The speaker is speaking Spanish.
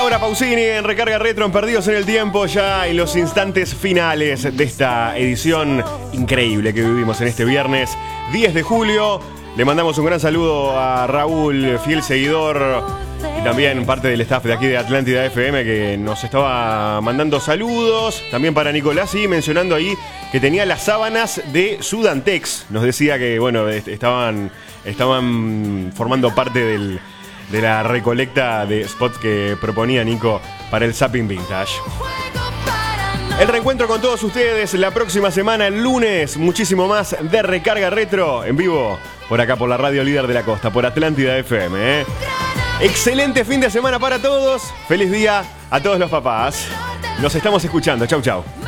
Laura Pausini en Recarga Retro, en Perdidos en el Tiempo, ya en los instantes finales de esta edición increíble que vivimos en este viernes 10 de julio. Le mandamos un gran saludo a Raúl, fiel seguidor y también parte del staff de aquí de Atlántida FM, que nos estaba mandando saludos. También para Nicolás, y mencionando ahí que tenía las sábanas de Sudantex. Nos decía que, bueno, estaban formando parte de la recolecta de spots que proponía Nico para el Zapping Vintage. El reencuentro con todos ustedes la próxima semana, el lunes. Muchísimo más de Recarga Retro en vivo por acá, por la radio líder de la costa, por Atlántida FM. Excelente fin de semana para todos. Feliz día a todos los papás. Nos estamos escuchando. Chau, chau.